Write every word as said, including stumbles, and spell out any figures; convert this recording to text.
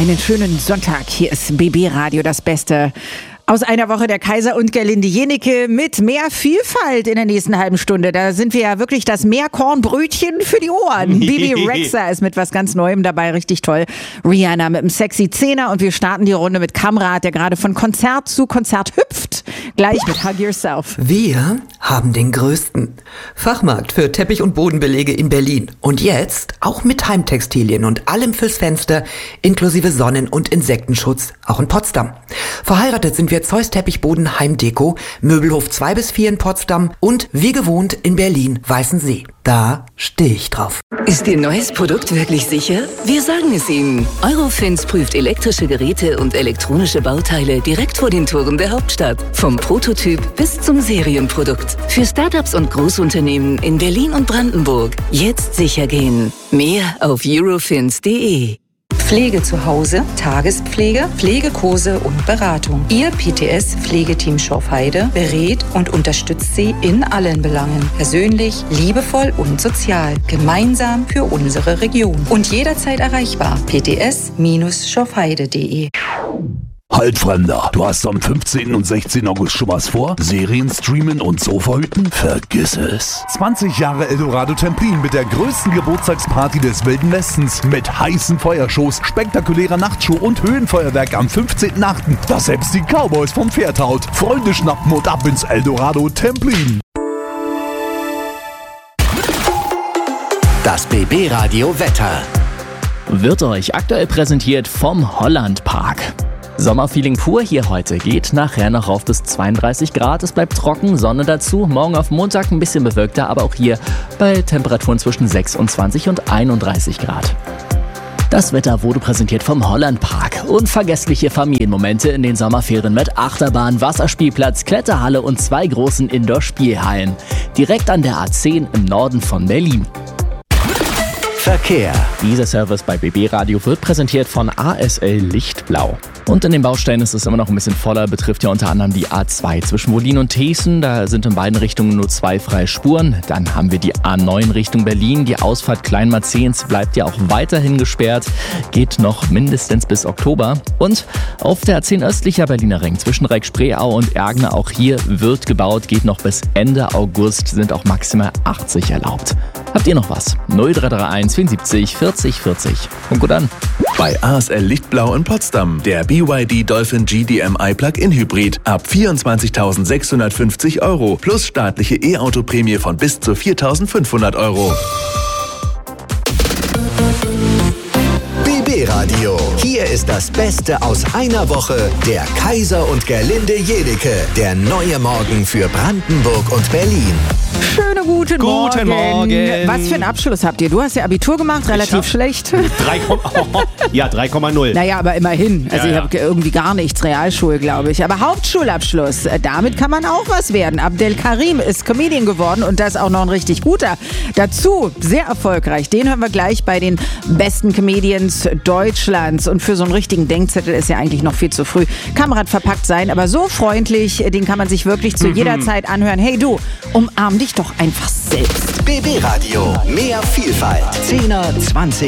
Einen schönen Sonntag. Hier ist B B Radio, das Beste aus einer Woche der Kaiser und Gerlinde Jennecke mit mehr Vielfalt in der nächsten halben Stunde. Da sind wir ja wirklich das Meerkornbrötchen für die Ohren. Bibi Rexha ist mit was ganz Neuem dabei, richtig toll. Rihanna mit einem sexy Zehner und wir starten die Runde mit Kamrat, der gerade von Konzert zu Konzert hüpft. Gleich mit Hug Yourself. Wir haben den größten Fachmarkt für Teppich- und Bodenbelege in Berlin. Und jetzt auch mit Heimtextilien und allem fürs Fenster, inklusive Sonnen- und Insektenschutz, auch in Potsdam. Verheiratet sind wir Zeus Teppichboden Heimdeko, Möbelhof zwei bis vier in Potsdam und wie gewohnt in Berlin Weißensee. Da stehe ich drauf. Ist Ihr neues Produkt wirklich sicher? Wir sagen es Ihnen. Eurofins prüft elektrische Geräte und elektronische Bauteile direkt vor den Toren der Hauptstadt. Vom Prototyp bis zum Serienprodukt. Für Startups und Großunternehmen in Berlin und Brandenburg. Jetzt sicher gehen. Mehr auf eurofins punkt de. Pflege zu Hause, Tagespflege, Pflegekurse und Beratung. Ihr P T S-Pflegeteam Schorfheide berät und unterstützt Sie in allen Belangen. Persönlich, liebevoll und sozial. Gemeinsam für unsere Region. Und jederzeit erreichbar. p t s schorfheide punkt de. Halt, Fremder, du hast am fünfzehnten und sechzehnten August schon was vor? Serien streamen und Sofa hüten? Vergiss es. zwanzig Jahre Eldorado Templin mit der größten Geburtstagsparty des Wilden Westens. Mit heißen Feuershows, spektakulärer Nachtshow und Höhenfeuerwerk am fünfzehnten achten Das selbst die Cowboys vom Pferd haut. Freunde schnappen und ab ins Eldorado Templin. Das B B Radio Wetter wird euch aktuell präsentiert vom Holland Park. Sommerfeeling pur hier heute, geht nachher noch rauf bis zweiunddreißig Grad, es bleibt trocken, Sonne dazu, morgen auf Montag ein bisschen bewölkter, aber auch hier bei Temperaturen zwischen sechsundzwanzig und einunddreißig Grad. Das Wetter wurde präsentiert vom Holland Park. Unvergessliche Familienmomente in den Sommerferien mit Achterbahn, Wasserspielplatz, Kletterhalle und zwei großen Indoor-Spielhallen. Direkt an der A zehn im Norden von Berlin. Verkehr. Dieser Service bei B B Radio wird präsentiert von A S L Lichtblau. Und in den Baustellen ist es immer noch ein bisschen voller, betrifft ja unter anderem die A zwei zwischen Wollin und Thiessen. Da sind in beiden Richtungen nur zwei freie Spuren. Dann haben wir die A neun Richtung Berlin. Die Ausfahrt Kleinmarzehns bleibt ja auch weiterhin gesperrt. Geht noch mindestens bis Oktober. Und auf der A zehn östlicher Berliner Ring zwischen Reck-Spreeau und Ergner, auch hier wird gebaut, geht noch bis Ende August, sind auch maximal achtzig erlaubt. Habt ihr noch was? null drei drei eins vierundsiebzig vierzig vierzig. Und gut an. Bei A S L Lichtblau in Potsdam, der B Y D Dolphin G D M I Plug-in Hybrid ab vierundzwanzigtausendsechshundertfünfzig Euro plus staatliche E-Auto-Prämie von bis zu viertausendfünfhundert Euro. B B Radio. Hier ist das Beste aus einer Woche der Kaiser und Gerlinde Jennecke. Der neue Morgen für Brandenburg und Berlin. Schönen guten, guten Morgen. Morgen. Was für einen Abschluss habt ihr? Du hast ja Abitur gemacht, relativ hab schlecht. drei, oh, ja, drei Komma null. Naja, aber immerhin. Also Ja, ich ja. habe irgendwie gar nichts, Realschule, glaube ich. Aber Hauptschulabschluss, äh, damit kann man auch was werden. Abdel Karim ist Comedian geworden und das auch noch ein richtig guter. Dazu sehr erfolgreich. Den hören wir gleich bei den besten Comedians Deutschlands. Und für so einen richtigen Denkzettel ist ja eigentlich noch viel zu früh. Kamerad verpackt sein, aber so freundlich, den kann man sich wirklich zu jeder Zeit anhören. Hey du, umarm dich doch einfach selbst. B B Radio. Mehr Vielfalt. zehner, zwanziger